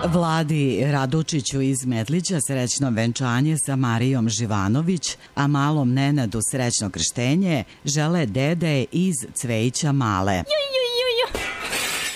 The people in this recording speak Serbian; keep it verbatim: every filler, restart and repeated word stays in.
Vladi Radučiću iz Medlića srećno venčanje sa Marijom Živanović, a malom Nenadu srećno krštenje žele dede iz Cvejića Male.